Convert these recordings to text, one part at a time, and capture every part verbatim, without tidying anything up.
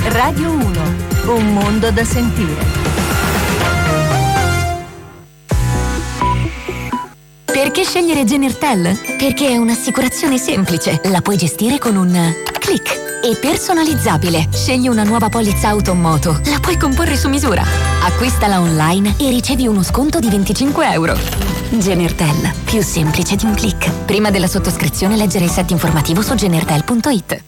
Radio uno, un mondo da sentire. Perché scegliere Genertel? Perché è un'assicurazione semplice, la puoi gestire con un click. E personalizzabile. Scegli una nuova polizza auto o moto, la puoi comporre su misura. Acquistala online e ricevi uno sconto di venticinque euro. Genertel, più semplice di un click. Prima della sottoscrizione leggere il set informativo su genertel punto it.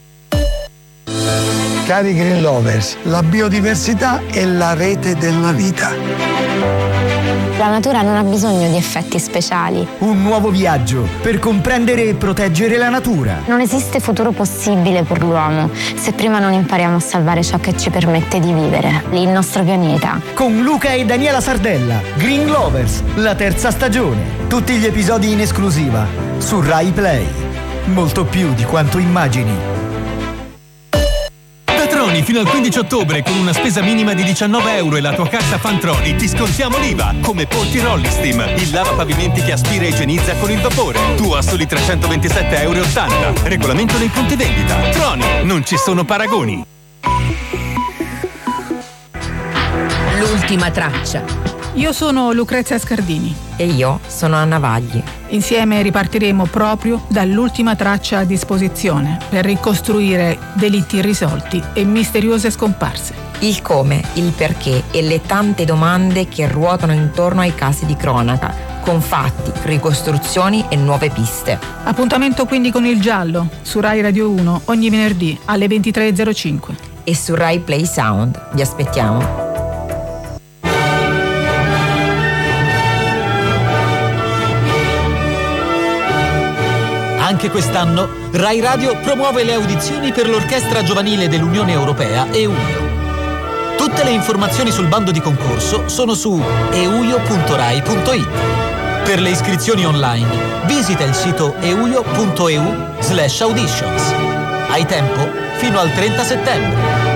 Cari Green Lovers, la biodiversità è la rete della vita. La natura non ha bisogno di effetti speciali. Un nuovo viaggio per comprendere e proteggere la natura. Non esiste futuro possibile per l'uomo se prima non impariamo a salvare ciò che ci permette di vivere, il nostro pianeta. Con Luca e Daniela Sardella, Green Lovers, la terza stagione. Tutti gli episodi in esclusiva su Rai Play. Molto più di quanto immagini. Fino al quindici ottobre con una spesa minima di diciannove euro e la tua carta Fantroni ti scontiamo l'I V A, come Ponti Rollistim, il lavapavimenti che aspira e igienizza con il vapore. Tu a soli trecentoventisette euro e ottanta. Regolamento nei punti vendita. Troni, non ci sono paragoni. L'ultima traccia. Io sono Lucrezia Scardini. E io sono Anna Vagli. Insieme ripartiremo proprio dall'ultima traccia a disposizione per ricostruire delitti irrisolti e misteriose scomparse. Il come, il perché e le tante domande che ruotano intorno ai casi di cronaca, con fatti, ricostruzioni e nuove piste. Appuntamento quindi con Il Giallo su Rai Radio uno ogni venerdì alle ventitré e zero cinque. E su Rai Play Sound. Vi aspettiamo. Anche quest'anno Rai Radio promuove le audizioni per l'Orchestra Giovanile dell'Unione Europea EUIO. Tutte le informazioni sul bando di concorso sono su euio punto rai punto it. Per le iscrizioni online visita il sito euio punto eu slash auditions. Hai tempo fino al trenta settembre.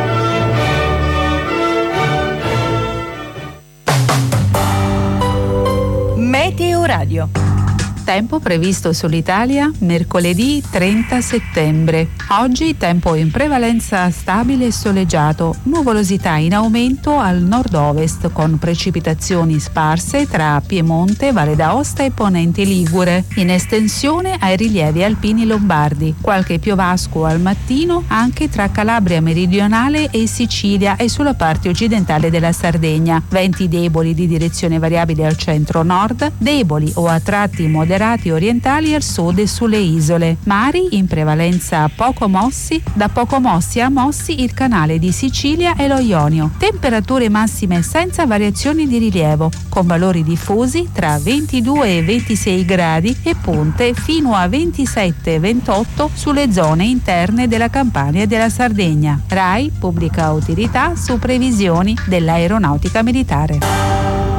Meteo Radio. Tempo previsto sull'Italia mercoledì trenta settembre. Oggi tempo in prevalenza stabile e soleggiato, nuvolosità in aumento al nord-ovest con precipitazioni sparse tra Piemonte, Valle d'Aosta e Ponente Ligure, in estensione ai rilievi alpini lombardi. Qualche piovasco al mattino anche tra Calabria meridionale e Sicilia e sulla parte occidentale della Sardegna. Venti deboli di direzione variabile al centro-nord, deboli o a tratti moderati orientali al sud e sulle isole. Mari in prevalenza poco mossi, da poco mossi a mossi il canale di Sicilia e lo Ionio. Temperature massime senza variazioni di rilievo, con valori diffusi tra ventidue e ventisei gradi e punte fino a ventisette ventotto sulle zone interne della Campania e della Sardegna. Rai pubblica utilità su previsioni dell'aeronautica militare.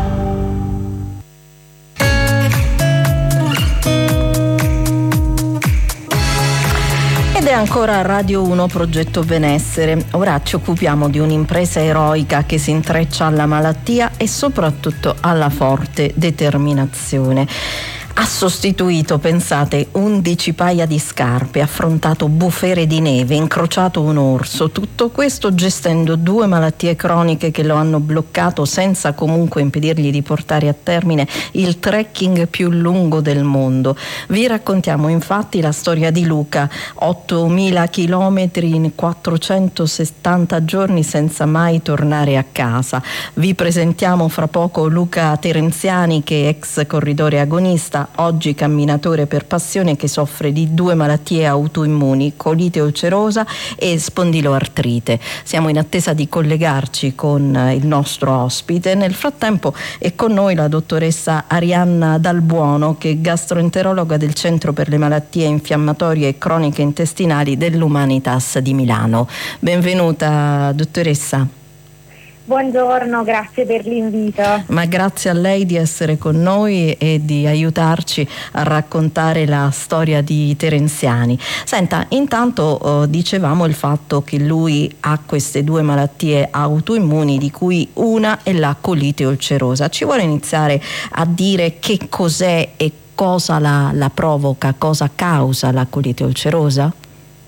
Ed è ancora Radio uno Progetto Benessere. Ora ci occupiamo di un'impresa eroica che si intreccia alla malattia e soprattutto alla forte determinazione. Ha sostituito, pensate, undici paia di scarpe, affrontato bufere di neve, incrociato un orso, tutto questo gestendo due malattie croniche che lo hanno bloccato senza comunque impedirgli di portare a termine il trekking più lungo del mondo. Vi raccontiamo infatti la storia di Luca, ottomila chilometri in quattrocentosettanta giorni senza mai tornare a casa. Vi presentiamo fra poco Luca Terenziani, che è ex corridore agonista, oggi camminatore per passione, che soffre di due malattie autoimmuni, colite ulcerosa e spondiloartrite. Siamo in attesa di collegarci con il nostro ospite. Nel frattempo è con noi la dottoressa Arianna Dalbuono, che è gastroenterologa del Centro per le malattie infiammatorie e croniche intestinali dell'Humanitas di Milano. Benvenuta, dottoressa. Buongiorno, grazie per l'invito. Ma grazie a lei di essere con noi e di aiutarci a raccontare la storia di Terenziani. Senta, intanto eh, dicevamo il fatto che lui ha queste due malattie autoimmuni, di cui una è la colite ulcerosa. Ci vuole iniziare a dire che cos'è e cosa la, la provoca, cosa causa la colite ulcerosa?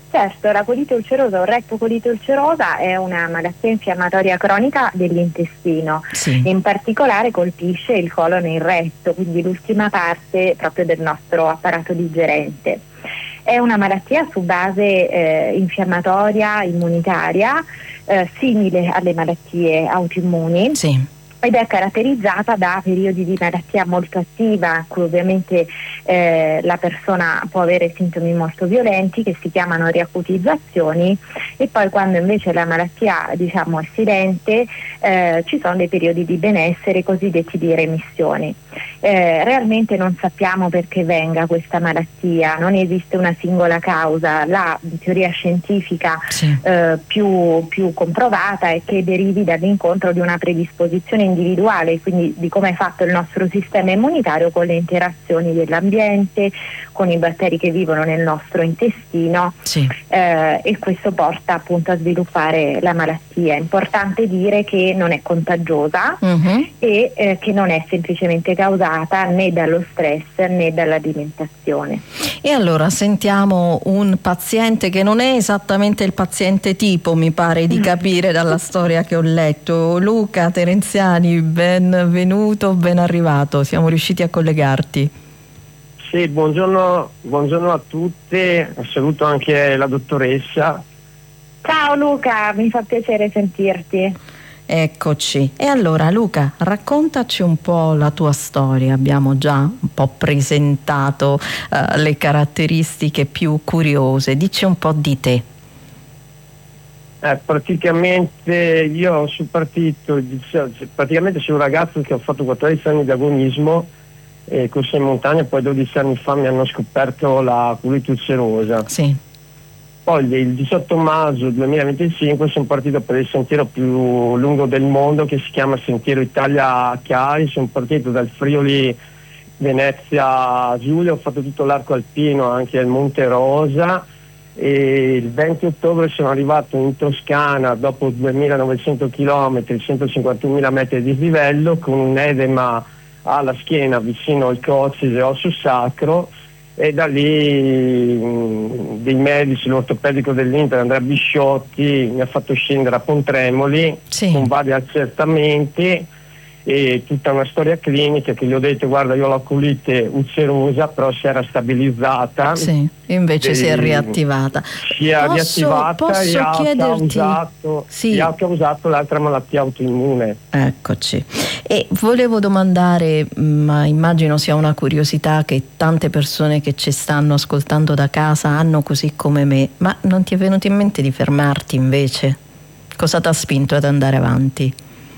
Certo, la colite ulcerosa o rettocolite ulcerosa è una malattia infiammatoria cronica dell'intestino, Sì. in particolare colpisce il colon e il retto, quindi l'ultima parte proprio del nostro apparato digerente. È una malattia su base eh, infiammatoria immunitaria, eh, simile alle malattie autoimmuni. Sì. Ed è caratterizzata da periodi di malattia molto attiva, in cui ovviamente eh, la persona può avere sintomi molto violenti che si chiamano riacutizzazioni, e poi quando invece la malattia, diciamo, è silente, eh, ci sono dei periodi di benessere cosiddetti di remissioni. Eh, realmente non sappiamo perché venga questa malattia, non esiste una singola causa. La teoria scientifica Sì. eh, più, più comprovata è che derivi dall'incontro di una predisposizione individuale, quindi di come è fatto il nostro sistema immunitario con le interazioni dell'ambiente, con i batteri che vivono nel nostro intestino, Sì. eh, e questo porta appunto a sviluppare la malattia. È importante dire che non è contagiosa Mhm. e eh, che non è semplicemente causata né dallo stress né dall'alimentazione. E allora sentiamo un paziente che non è esattamente il paziente tipo, mi pare di capire dalla storia che ho letto. Luca Terenziani, benvenuto, ben arrivato, siamo riusciti a collegarti. Sì, buongiorno, buongiorno a tutti, saluto anche la dottoressa. Ciao Luca, mi fa piacere sentirti. Eccoci. E allora Luca, raccontaci un po' la tua storia. Abbiamo già un po' presentato uh, le caratteristiche più curiose. Dici un po' di te. Eh, praticamente io sono partito, praticamente sono un ragazzo che ho fatto quattordici anni di agonismo e corsa in montagna, poi dodici anni fa mi hanno scoperto la colite ulcerosa. Sì. Poi il diciotto maggio duemilaventicinque sono partito per il sentiero più lungo del mondo che si chiama Sentiero Italia Chiari. Sono partito dal Friuli Venezia Giulia, ho fatto tutto l'arco alpino, anche il Monte Rosa, e il venti ottobre sono arrivato in Toscana dopo duemilanovecento chilometri, centocinquantunomila metri di dislivello, con un edema alla schiena vicino al coccige osso sacro, e da lì mh, dei medici, l'ortopedico dell'Inter Andrea Bisciotti mi ha fatto scendere a Pontremoli, sì, con vari accertamenti e tutta una storia clinica che gli ho detto: guarda, io ho la colite ulcerosa, però si era stabilizzata. Sì, invece e si è riattivata. Si è Posso- riattivata posso e ha chiederti- causato, Sì. e ha causato l'altra malattia autoimmune. Eccoci. E volevo domandare, ma immagino sia una curiosità che tante persone che ci stanno ascoltando da casa hanno, così come me, ma non ti è venuto in mente di fermarti invece? Cosa ti ha spinto ad andare avanti?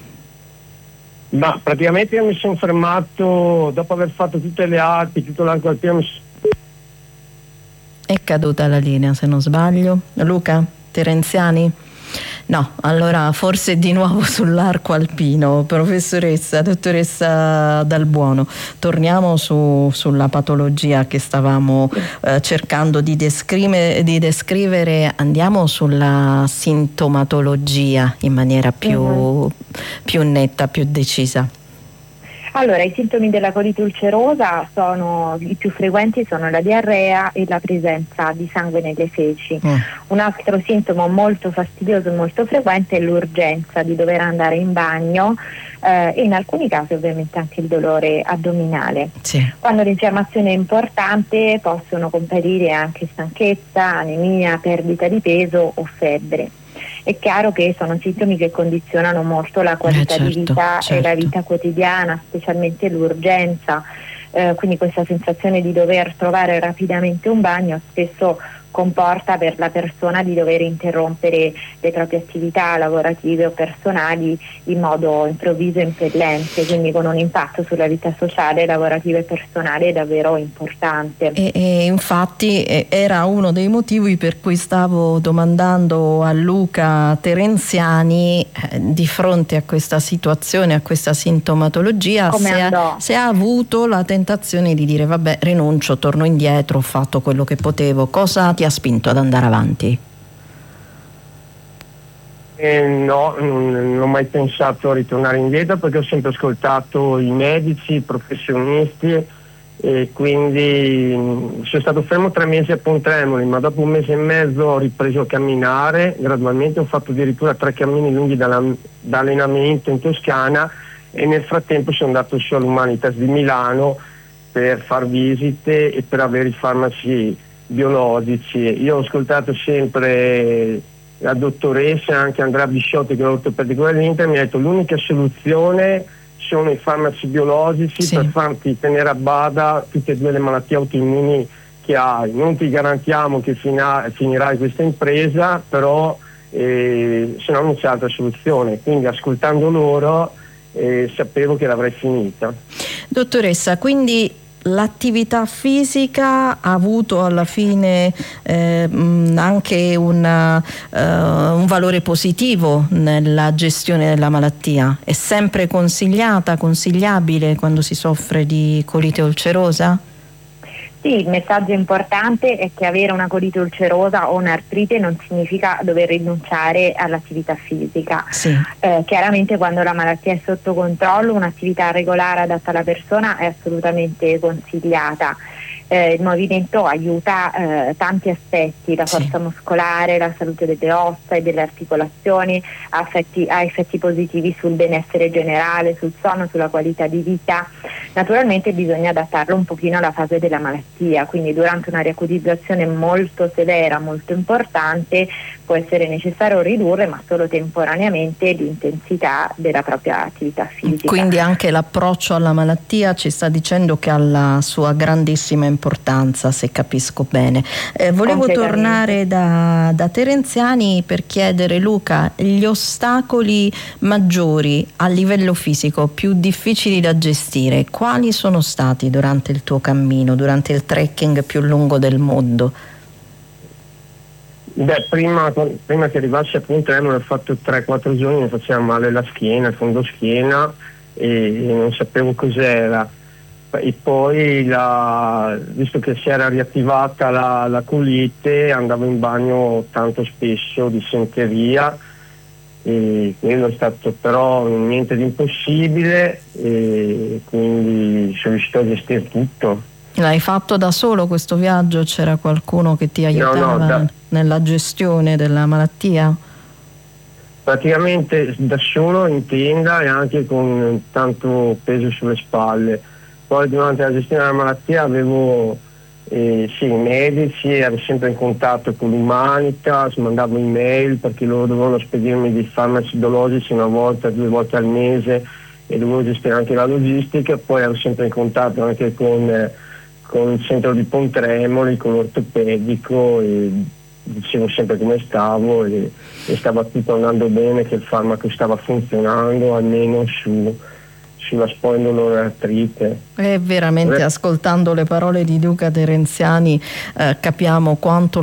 Ma praticamente io mi sono fermato dopo aver fatto tutte le Alpi, tutto l'arco alpino. mi s- È caduta la linea, se non sbaglio. Luca Terenziani? No, allora forse di nuovo sull'arco alpino. Professoressa, dottoressa Dalbuono, torniamo su, sulla patologia che stavamo eh, cercando di, descrive, di descrivere. Andiamo sulla sintomatologia in maniera più, Mhm. più netta, più decisa. Allora, i sintomi della colite ulcerosa sono i più frequenti, sono la diarrea e la presenza di sangue nelle feci. Mm. Un altro sintomo molto fastidioso e molto frequente è l'urgenza di dover andare in bagno, eh, e in alcuni casi ovviamente anche il dolore addominale. Sì. Quando l'infiammazione è importante possono comparire anche stanchezza, anemia, perdita di peso o febbre. È chiaro che sono sintomi che condizionano molto la qualità Eh, certo, di vita e la certo. vita quotidiana, specialmente l'urgenza, eh, quindi questa sensazione di dover trovare rapidamente un bagno spesso comporta per la persona di dover interrompere le proprie attività lavorative o personali in modo improvviso e impellente, quindi con un impatto sulla vita sociale, lavorativa e personale davvero importante. E, e infatti eh, era uno dei motivi per cui stavo domandando a Luca Terenziani, eh, di fronte a questa situazione, a questa sintomatologia, Come se andò? ha, se ha avuto la tentazione di dire vabbè, rinuncio, torno indietro, ho fatto quello che potevo. Cosa ti ha spinto ad andare avanti? Eh, no, non, non ho mai pensato a ritornare indietro, perché ho sempre ascoltato i medici, i professionisti, e quindi mh, sono stato fermo tre mesi a Pontremoli, ma dopo un mese e mezzo ho ripreso a camminare gradualmente, ho fatto addirittura tre cammini lunghi da allenamento in Toscana e nel frattempo sono andato su all'Humanitas di Milano per far visite e per avere i farmaci biologici. Io ho ascoltato sempre la dottoressa, anche Andrea Bisciotti, che è l'ortopedico dell'Inter, mi ha detto l'unica soluzione sono i farmaci biologici, sì, per farti tenere a bada tutte e due le malattie autoimmuni che hai. Non ti garantiamo che fina, finirai questa impresa, però eh, se no non c'è altra soluzione, quindi ascoltando loro eh, sapevo che l'avrei finita. Dottoressa, quindi l'attività fisica ha avuto alla fine eh, anche una, uh, un valore positivo nella gestione della malattia? È sempre consigliata, consigliabile quando si soffre di colite ulcerosa? Sì, il messaggio importante è che avere una colite ulcerosa o un'artrite non significa dover rinunciare all'attività fisica. Sì. Eh, chiaramente quando la malattia è sotto controllo un'attività regolare adatta alla persona è assolutamente consigliata. Eh, il movimento aiuta eh, tanti aspetti, la forza sì. muscolare, la salute delle ossa e delle articolazioni, ha effetti, ha effetti positivi sul benessere generale, sul sonno, sulla qualità di vita. Naturalmente bisogna adattarlo un pochino alla fase della malattia, quindi durante una riacutizzazione molto severa, molto importante, può essere necessario ridurre, ma solo temporaneamente, l'intensità della propria attività fisica. Quindi anche l'approccio alla malattia ci sta dicendo che ha la sua grandissima importanza, se capisco bene. Eh, volevo tornare da, da Terenziani per chiedere, Luca, gli ostacoli maggiori a livello fisico, più difficili da gestire, quali sono stati durante il tuo cammino, durante il trekking più lungo del mondo? Beh, prima, prima che arrivassi a Pontremoli ho fatto tre quattro giorni, mi faceva male la schiena, il fondo schiena, e non sapevo cos'era. E poi, la, visto che si era riattivata la, la colite, andavo in bagno tanto spesso, dissenteria, e quello è stato però niente di impossibile, e quindi sono riuscito a gestire tutto. L'hai fatto da solo questo viaggio? C'era qualcuno che ti aiutava no, no, da... nella gestione della malattia? Praticamente da solo in tenda e anche con tanto peso sulle spalle. Poi durante la gestione della malattia avevo eh, sì, i medici, ero sempre in contatto con l'Humanitas, mandavo email perché loro dovevano spedirmi dei farmaci biologici una volta, due volte al mese e dovevo gestire anche la logistica. Poi ero sempre in contatto anche con... Eh, con il centro di Pontremoli, con l'ortopedico, e dicevo sempre come stavo e, e stava tutto andando bene, che il farmaco stava funzionando almeno su, sulla spondylorartrite. E veramente, ascoltando le parole di Luca Terenziani, eh, capiamo quanto